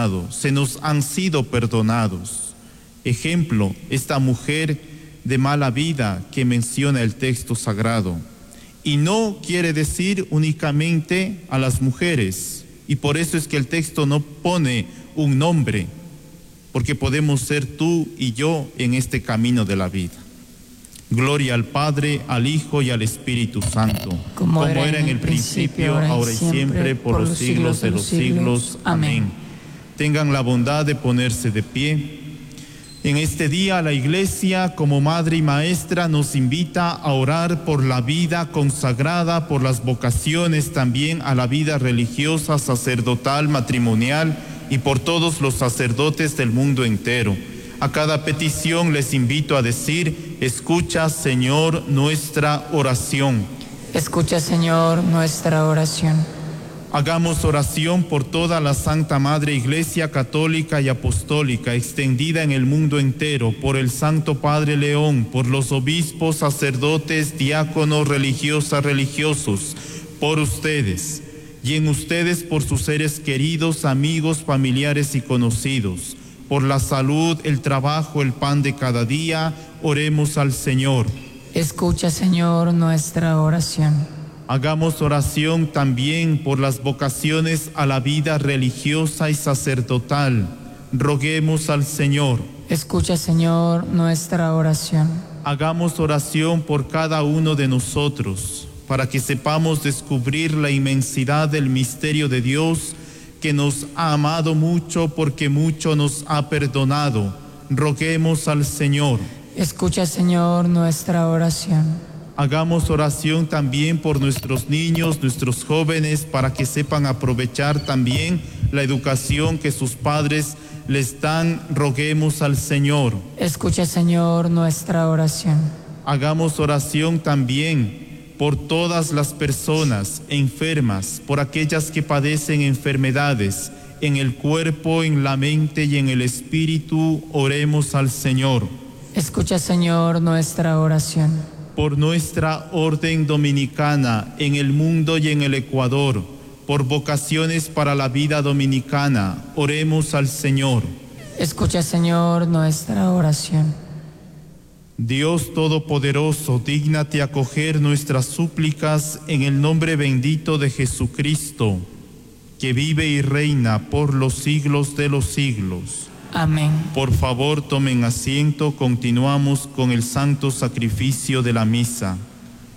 perdonado, se nos han sido perdonados. Ejemplo, esta mujer de mala vida que menciona el texto sagrado. Y no quiere decir únicamente a las mujeres, y por eso es que el texto no pone un nombre, porque podemos ser tú y yo en este camino de la vida. Gloria al Padre, al Hijo y al Espíritu Santo, como era en el principio, ahora y siempre, por los siglos de los siglos. Amén. Tengan la bondad de ponerse de pie. En este día la Iglesia, como Madre y Maestra, nos invita a orar por la vida consagrada, por las vocaciones también a la vida religiosa, sacerdotal, matrimonial y por todos los sacerdotes del mundo entero. A cada petición les invito a decir: escucha, Señor, nuestra oración. Escucha, Señor, nuestra oración. Hagamos oración por toda la Santa Madre Iglesia Católica y Apostólica extendida en el mundo entero, por el Santo Padre León, por los obispos, sacerdotes, diáconos, religiosas, religiosos, por ustedes, y en ustedes por sus seres queridos, amigos, familiares y conocidos. Por la salud, el trabajo, el pan de cada día, oremos al Señor. Escucha, Señor, nuestra oración. Hagamos oración también por las vocaciones a la vida religiosa y sacerdotal. Roguemos al Señor. Escucha, Señor, nuestra oración. Hagamos oración por cada uno de nosotros, para que sepamos descubrir la inmensidad del misterio de Dios, que nos ha amado mucho porque mucho nos ha perdonado. Roguemos al Señor. Escucha, Señor, nuestra oración. Hagamos oración también por nuestros niños, nuestros jóvenes, para que sepan aprovechar también la educación que sus padres les dan. Roguemos al Señor. Escucha, Señor, nuestra oración. Hagamos oración también por todas las personas enfermas, por aquellas que padecen enfermedades en el cuerpo, en la mente y en el espíritu. Oremos al Señor. Escucha, Señor, nuestra oración. Por nuestra orden dominicana en el mundo y en el Ecuador, por vocaciones para la vida dominicana, oremos al Señor. Escucha, Señor, nuestra oración. Dios Todopoderoso, dígnate acoger nuestras súplicas en el nombre bendito de Jesucristo, que vive y reina por los siglos de los siglos. Amén. Por favor, tomen asiento, continuamos con el santo sacrificio de la misa.